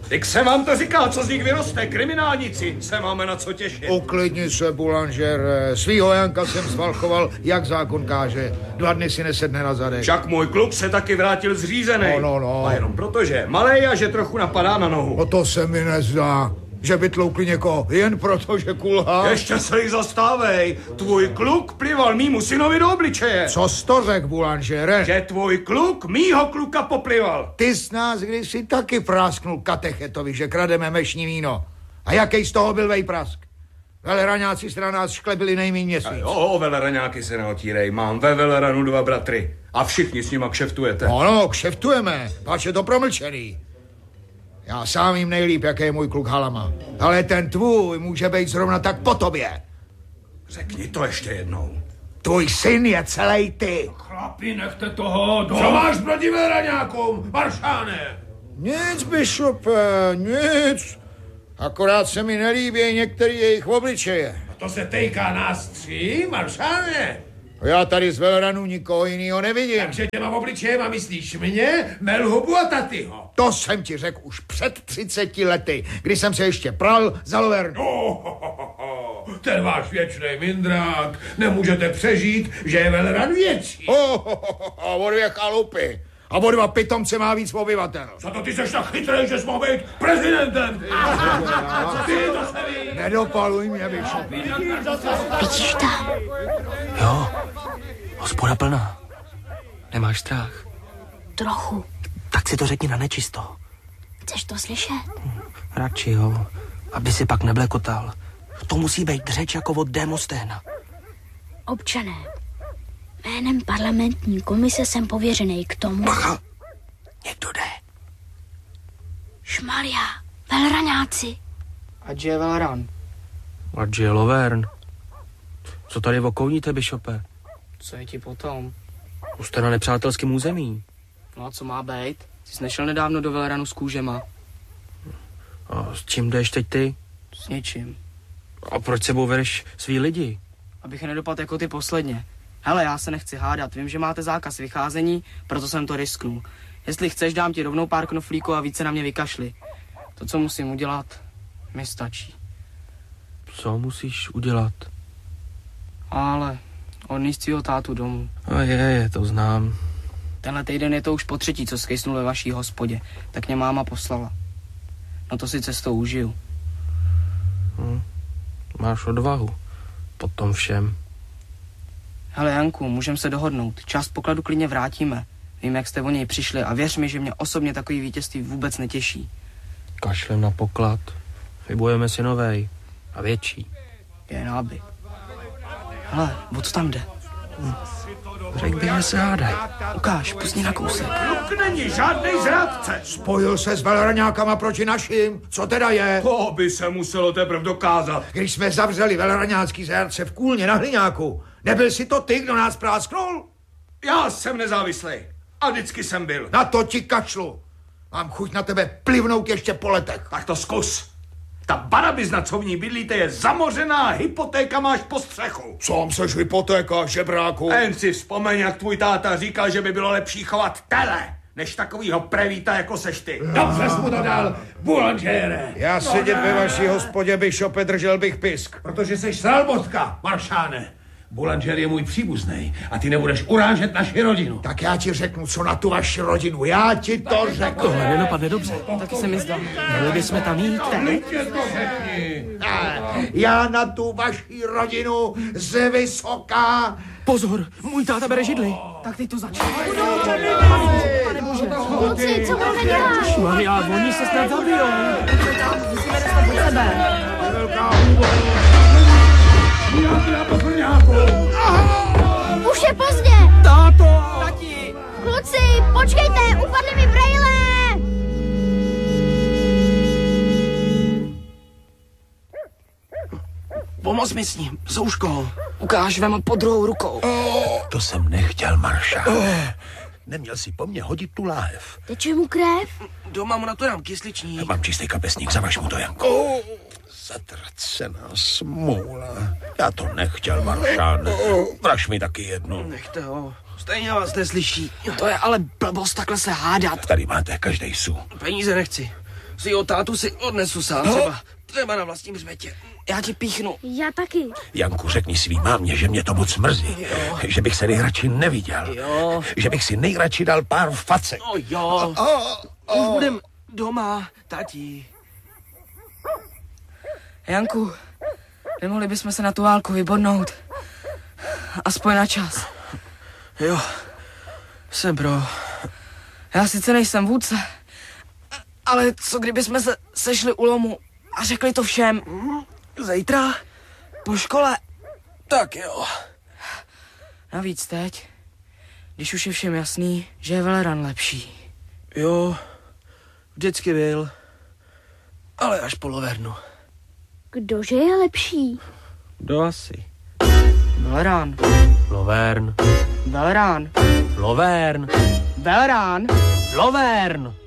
Tak jsem vám to říkal, co z nich vyroste, kriminálníci, se máme na co těšit. Uklidni se, Boulanger, svýho Janka jsem zvalchoval, jak zákon káže. 2 dny si nesedne na zadek. Však můj kluk se taky vrátil zřízený. No. A jenom proto, že je malej a že trochu napadá na nohu. No to se mi nezdá. Že by tloukli někoho jen proto, že kulhá. Ještě se jich zastávej. Tvůj kluk plival mýmu synovi do obličeje. Co jsi to řek, Boulangere? Že tvůj kluk mýho kluka poplival. Ty s nás kdysi taky prásknul katechetovi, že krademe mešní víno. A jaký z toho byl vejprask? Veleraňáci se na nás šklebili nejmíň měsíc. Jo, veleraňáky se neotírej. Mám ve Veleranu 2 bratry. A všichni s nima kšeftujete. No, kšeftujeme. Páč je to promlčený. Já sám jim nejlíp, jaký je můj kluk Halama. Ale ten tvůj může být zrovna tak po tobě. Řekni to ještě jednou. Tvůj syn je celý ty. Chlapi, nechte toho do... Co máš proti veleraňákům, maršáne? Nic, bišope, nic. Akorát se mi nelíbí některý jejich obličeje. A to se týká nás 3, maršáne? Já tady z Veleranu nikoho jinýho nevidím. Takže těma obličejema myslíš mě, Melhubu a tatyho? To jsem ti řekl už před 30 lety, kdy jsem se ještě pral za Lovernu. Ten váš věčnej mindrák. Nemůžete přežít, že je Veleran větší. O 2 chalupy. A o 2 pitomce má víc obyvatel. Za to ty seš tak chytrý, že jsi mohl být prezidentem. Ty to se ví. Nedopaluj mě, bišope. Vidíš tam? Jo, hospoda plná. Nemáš strach? Trochu. Tak si to řekni na nečisto. Chceš to slyšet? Radši jo, aby si pak neblekotal. To musí být řeč jako od Demosténa. Občané, jménem parlamentní komise jsem pověřený k tomu... Bacha, někdo jde. Šmaria, velraňáci. Ať je Veleran. Ať je Lovern. Co tady okouníte, bišope? Co je ti potom? Už jste na nepřátelském území. No a co má být? Jsi nešel nedávno do Veleranu s kůžema. A s čím jdeš teď ty? S něčím. A proč sebou vedeš svý lidi? Abych nedopadl jako ty posledně. Hele, já se nechci hádat, vím, že máte zákaz vycházení, proto jsem to risknul. Jestli chceš, dám ti rovnou pár knoflíků a více na mě vykašli. To, co musím udělat, mi stačí. Co musíš udělat? Ale odníst svýho tátu domů. A je, to znám. Tenhle týden je to už po 3, co skejsnul ve vaší hospodě, tak mě máma poslala. No to si cestou užiju. Máš odvahu. Po tom všem. Hele Janku, můžeme se dohodnout. Část pokladu klidně vrátíme. Vím, jak jste o něj přišli a věř mi, že mě osobně takový vítězství vůbec netěší. Kašlem na poklad. Vybojeme si novej. A větší. Jen aby. Hele, o co tam jde? Řekl bych, že se hádaj. Ukáž, pusni na kousek. Kluk není žádnej zradce. Spojil se s veleraňákama proti našim. Co teda je? To by se muselo teprve dokázat. Když jsme zavřeli veleraňácký zajatce v Kůlně na Hliňáku, nebyl si to ty, kdo nás prásknul? Já jsem nezávislý. A vždycky jsem byl. Na to ti kašlu. Mám chuť na tebe plivnout ještě po letech. Tak to zkus. Ta barabizna, co v ní bydlíte, je zamořená, hypotéka máš po střechu. Co seš hypotéka, žebráku? Jen si vzpomeň, jak tvůj táta říkal, že by bylo lepší chovat tele, než takovýho prevíta, jako seš ty. Dobře jsi mu to dal, Boulangere. Já sedět ve vaší hospodě, bišope, držel bych pisk. Protože seš sralbotka, maršáne. Boulanger je můj příbuznej a ty nebudeš urážet naši rodinu. Tak já ti řeknu, co na tu vaši rodinu. Já ti to řeknu. Tohle nedopadne dobře. Taky se mi zdá. Měli bychom tam jít. Klidně to řekni. Já na tu vaši rodinu z vysoká. Pozor, můj táta bere židli. Tak teď to začne. Kluci, co budeme dělat? Maria, oni se snad zabijou. Musíme dostat do sebe. Už je pozdě. Táto! Tati! Kluci, počkejte, upadly mi brejle. Pomoz mi s ním, Souško. Ukáž, vem pod druhou rukou. To jsem nechtěl, maršál. Neměl si po mně hodit tu láhev. Teče mu krev? Doma mu na to dám kysličník. Mám čistý kapesník, zavaž mu to, Janko. Zatracená smůla. Já to nechtěl, maršáne. Vraž mi taky jednu. Nechte ho, stejně vás neslyší. To je ale blbost takhle se hádat. Tady máte každej su. Peníze nechci. Svýho tátu si odnesu sám třeba na vlastním hřbetě. Já ti píchnu. Já taky. Janku, řekni svý mámě, že mě to moc mrzí. Jo. Že bych se nejradši neviděl. Jo. Že bych si nejradši dal pár facek. No jo. Už budem doma, tati. Janku, nemohli bychom se na tu válku vybodnout. Aspoň na čas. Jo, jsem pro. Já sice nejsem vůdce, ale co kdybychom se sešli u lomu a řekli to všem? Zítra? Po škole? Tak jo. Navíc teď, když už je všem jasný, že je Veleran lepší. Jo, vždycky byl. Ale až po Lovernu. Kdože je lepší? Kdo asi? Veleran. Lovern. Veleran. Lovern. Veleran. Lovern.